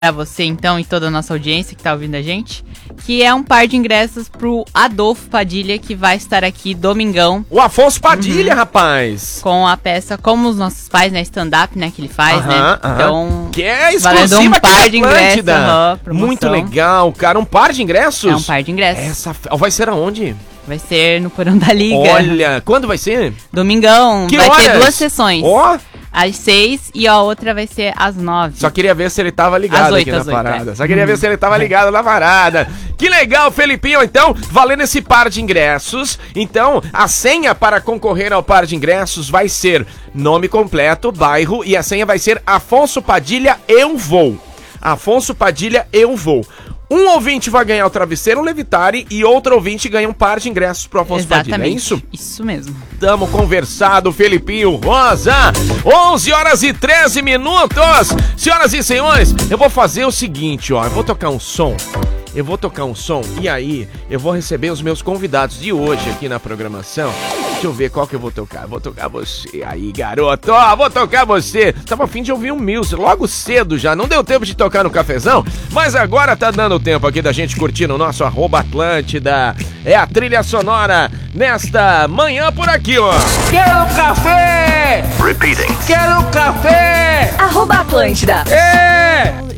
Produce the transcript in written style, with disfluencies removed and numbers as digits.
Pra você, então, e toda a nossa audiência que tá ouvindo a gente, que é um par de ingressos pro Adolfo Padilha, que vai estar aqui domingão. O Afonso Padilha, rapaz! Com a peça Como os Nossos Pais, né? Stand-up, né? Que ele faz, né? Então, que é valendo exclusiva um par de ingressos. Muito legal, cara. Um par de ingressos? É um par de ingressos. Vai ser aonde? Vai ser no Porão da Liga. Olha, quando vai ser? Domingão. Que vai horas? ter 2 sessões. Ó! Às 6 e a outra vai ser às 9. Só queria ver se ele tava ligado aqui na parada. Só queria ver se ele tava ligado na parada. Que legal, Felipinho. Então, valendo esse par de ingressos. Então, a senha para concorrer ao par de ingressos vai ser nome completo, bairro, e a senha vai ser Afonso Padilha, eu vou. Afonso Padilha, eu vou. Um ouvinte vai ganhar o travesseiro Levitare e outro ouvinte ganha um par de ingressos pro Afonso Padilha, é isso? Isso mesmo. Tamo conversado, Felipinho Rosa. 11h13. Senhoras e senhores, eu vou fazer o seguinte, ó. Eu vou tocar um som e aí eu vou receber os meus convidados de hoje aqui na programação. Deixa eu ver qual que eu vou tocar. Vou tocar você aí, garoto. Ó, vou tocar você. Tava a fim de ouvir um Mills logo cedo já. Não deu tempo de tocar no cafezão, mas agora tá dando tempo aqui da gente curtir no nosso @Atlântida. É a trilha sonora nesta manhã por aqui, ó. Quero café! Repeating. Quero café! @Atlântida. É!